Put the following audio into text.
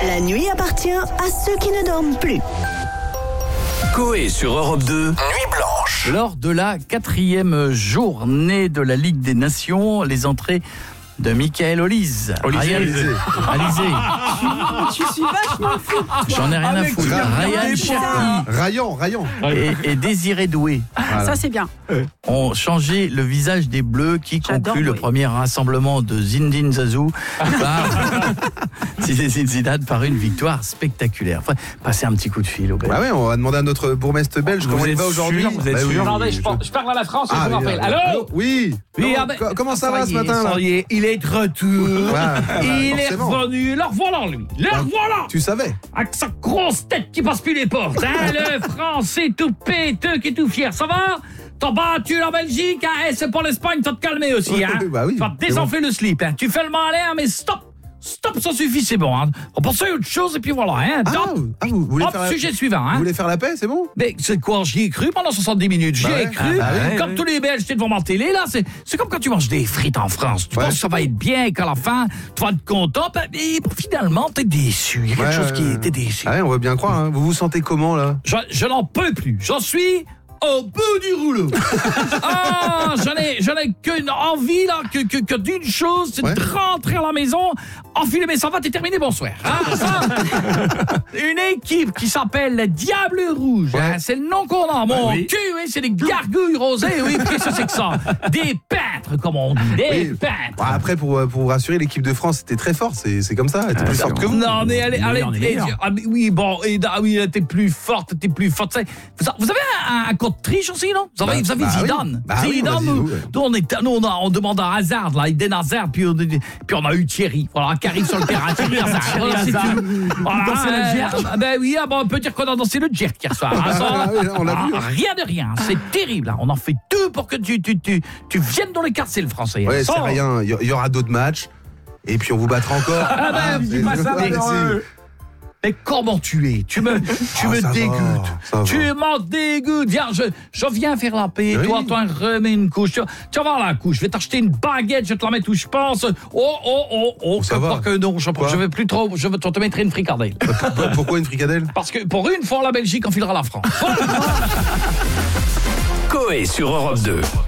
La nuit appartient à ceux qui ne dorment plus. Coé sur Europe 2, Nuit Blanche. Lors de la 4e journée de la Ligue des Nations, les entrées de Michael Olise. Alizé. Tu suis vachement fou. J'en ai rien à foutre. Ryan Cherki Rayan. et Désiré Doué Ça, c'est bien. ont changé le visage des Bleus qui J'adore conclut le Doué. premier rassemblement de Zinedine Zazou Zidane par une victoire spectaculaire. Enfin, passer un petit coup de fil au Belge. Bah ouais, on va demander à notre bourgmestre belge comment il va aujourd'hui. Vous êtes sûr? Attendez, je parle à la France, je vous rappelle. Allô? Oui. Comment ça va ce matin là? Il est de retour. Il est forcément. revenu. Le revoilà, lui. Le revoilà. Tu savais? Avec sa grosse tête qui passe plus les portes. Hein, le français tout péteux qui est tout fier. Ça va? T'as battu la Belgique, hein? Et c'est pour l'Espagne, t'as te calmer aussi, hein? Bah oui. Tu vas te désenfler le slip, hein? Tu fais le malin, mais stop! Stop, ça suffit, c'est bon, hein? On pense à autre chose et puis voilà, hein? Vous voulez Hop, faire la... sujet suivant, Vous hein? voulez faire la paix, c'est bon? Mais c'est quoi? J'y ai cru pendant 70 minutes. J'y ai cru. Comme tous les Belges, j'étais devant ma télé, là. C'est comme quand tu manges des frites en France. Tu penses que ça va être bien et qu'à la fin, tu vas être content. Et finalement, t'es déçu. Il y a quelque chose qui était déçu. Ah ouais, on veut bien croire. Hein. Vous vous sentez comment là? Je n'en peux plus. J'en suis au bout du rouleau. Ah, j'en ai qu'une envie, là, que d'une chose, c'est de rentrer à la maison, enfiler mes savates et terminer, bonsoir. Ah, ça, une équipe qui s'appelle le Diable Rouge. Hein, c'est le nom qu'on a. Mon cul, oui, c'est des gargouilles rosées. Oui, qu'est-ce que c'est que ça? Des peintres, comme on dit. Des peintres. Bah, après, pour vous rassurer, l'équipe de France était très forte. C'est comme ça. Elle était plus forte que vous. Non, mais elle oui, bon, oui, elle était plus forte, Vous avez un code triche aussi, non? Vous avez Zidane. Zidane, on demande à Hazard, là, Eden Hazard, puis on a eu Thierry, voilà, qui arrive sur le terrain. Thierry Hazard, c'est tout. Voilà, ben oui, on peut dire qu'on a dansé le jerk hier soir. On l'a vu. Rien de rien, c'est terrible. Là. On en fait deux pour que tu viennes dans les quartiers, le français. Ouais, c'est rien. Il y aura d'autres matchs. Et puis on vous battra encore. dis pas ça, mais comment tu es? Tu me dégoûtes. Tu m'en dégoûtes. Viens, je viens faire la paix. Oui. Toi, remets une couche. Tu vas voir la couche. Je vais t'acheter une baguette. Je vais te la mettre où je pense. Oh. Ça va. Que non. Je vais plus trop. Je vais te mettre une fricadelle. Pourquoi une fricadelle? Parce que pour une fois, la Belgique enfilera la France. Coé sur Europe 2.